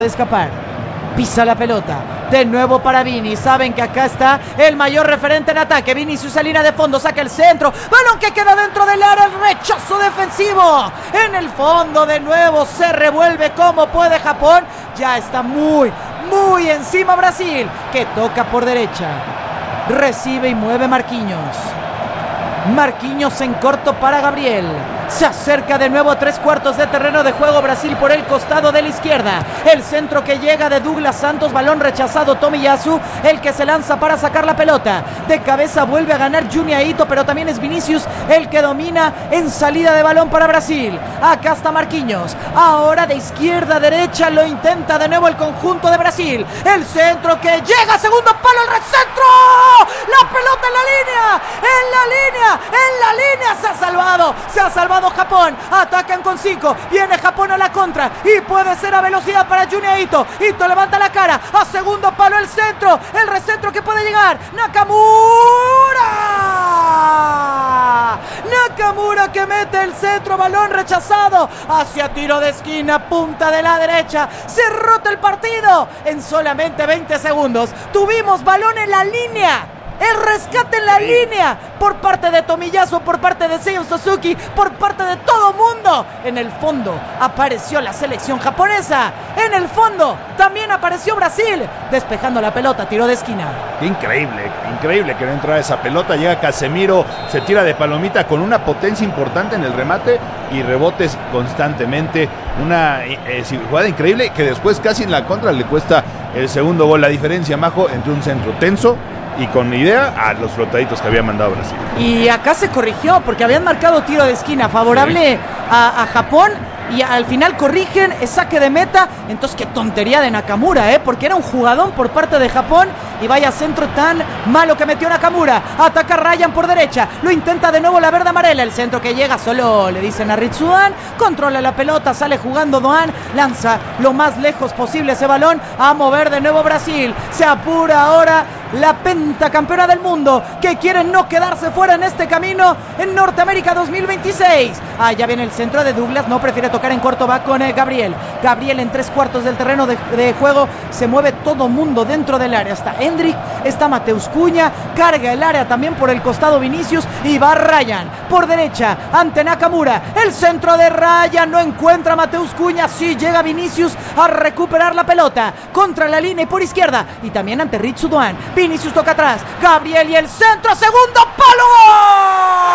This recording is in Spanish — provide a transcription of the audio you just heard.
escapar, pisa la pelota, de nuevo para Vini, saben que acá está el mayor referente en ataque. Vinicius a línea de fondo, saca el centro, balón que queda dentro del área, el rechazo defensivo, en el fondo de nuevo se revuelve como puede Japón, ya está muy encima Brasil, que toca por derecha, recibe y mueve Marquinhos en corto para Gabriel. Se acerca de nuevo a 3/4 de terreno de juego Brasil por el costado de la izquierda. El centro que llega de Douglas Santos, balón rechazado Tomiyasu, el que se lanza para sacar la pelota. De cabeza vuelve a ganar Junya Ito, pero también es Vinicius el que domina en salida de balón para Brasil. Acá está Marquinhos. Ahora de izquierda a derecha lo intenta de nuevo el conjunto de Brasil. El centro que llega, segundo palo, el recentro. La pelota en la línea, se ha salvado Japón, atacan con 5, viene Japón a la contra y puede ser a velocidad para Junya Ito. Ito levanta la cara, a segundo palo el centro, el recentro que puede llegar, Nakamura que mete el centro, balón rechazado, hacia tiro de esquina, punta de la derecha, se rota el partido, en solamente 20 segundos, tuvimos balón en la línea. El rescate en la línea por parte de Tomiyasu, por parte de Seiya Suzuki, por parte de todo mundo. En el fondo apareció la selección japonesa. En el fondo también apareció Brasil, despejando la pelota, tiro de esquina. Qué increíble que no entrara esa pelota. Llega Casemiro, se tira de palomita con una potencia importante en el remate y rebotes constantemente. Una jugada increíble que después casi en la contra le cuesta el segundo gol. La diferencia, Majo, entre un centro tenso y con idea a los flotaditos que había mandado Brasil. Y acá se corrigió porque habían marcado tiro de esquina favorable a Japón y al final corrigen, es saque de meta. Entonces qué tontería de Nakamura, porque era un jugadón por parte de Japón y vaya centro tan malo que metió Nakamura. Ataca Ryan por derecha, lo intenta de nuevo la verde amarela, el centro que llega solo le dicen a Ritsu Doan, controla la pelota, sale jugando Doan, lanza lo más lejos posible ese balón a mover de nuevo Brasil. Se apura ahora la pentacampeona del mundo, que quiere no quedarse fuera en este camino en Norteamérica 2026. Ya viene el centro de Douglas, no prefiere tocar en corto, va con Gabriel en 3/4 del terreno de juego, se mueve todo mundo dentro del área, está Hendrik, está Mateus Cunha, carga el área también por el costado Vinicius y va Ryan por derecha ante Nakamura, el centro de Ryan, no encuentra a Mateus Cunha, sí llega Vinicius a recuperar la pelota contra la línea y por izquierda y también ante Ritsu Doan. Vinicius toca atrás, Gabriel y el centro, segundo palo.